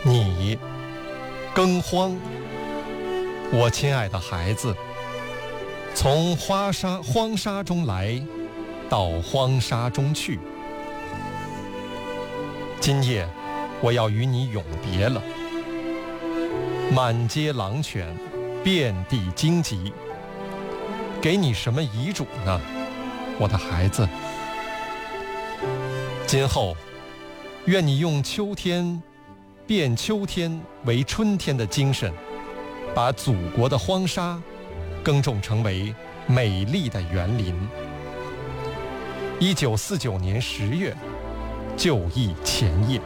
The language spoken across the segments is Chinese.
你，耕荒，我亲爱的孩子，从荒沙中来，到荒沙中去。今夜，我要与你永别了。满街狼犬，遍地荆棘，给你什么遗嘱呢，我的孩子？今后，愿你用秋天变秋天为春天的精神，把祖国的荒沙耕种成为美丽的园林。1949年10月，就义前夜。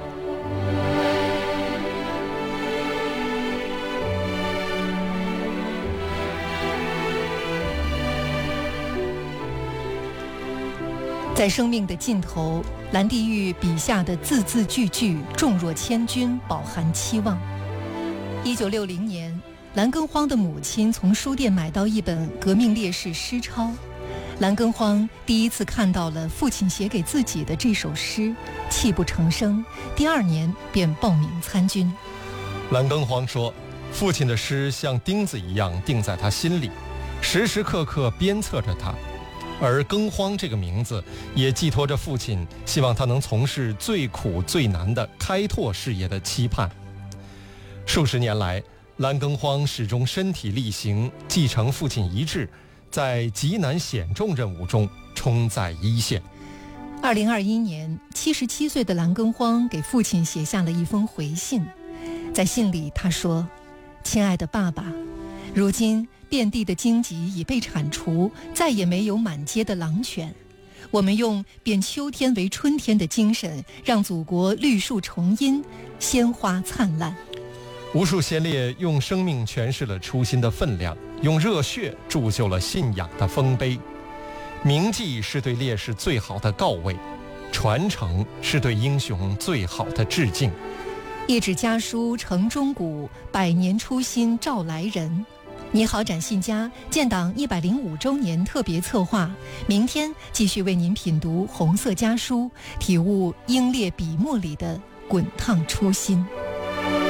在生命的尽头，蓝地狱笔下的字字句句重若千钧，饱含期望。1960年，蓝耕荒的母亲从书店买到一本革命烈士诗抄，蓝耕荒第一次看到了父亲写给自己的这首诗，泣不成声。第2年便报名参军。 蓝耕荒说，父亲的诗像钉子一样钉在他心里，时时刻刻鞭策着他。而耕荒这个名字也寄托着父亲希望他能从事最苦最难的开拓事业的期盼。数十年来，蓝耕荒始终身体力行，继承父亲遗志，在极难险重任务中冲在一线。 2021年，77岁的蓝耕荒给父亲写下了一封回信。在信里他说：亲爱的爸爸，如今遍地的荆棘已被铲除，再也没有满街的狼犬。我们用变秋天为春天的精神，让祖国绿树重荫，鲜花灿烂。 无数先烈用生命诠释了初心的分量，用热血铸就了信仰的丰碑。铭记是对烈士最好的告慰，传承是对英雄最好的致敬。 一纸家书承钟鼓，100年初心召来人。你好，展信佳建党105周年特别策划，明天继续为您品读红色家书，体悟英烈笔墨里的滚烫初心。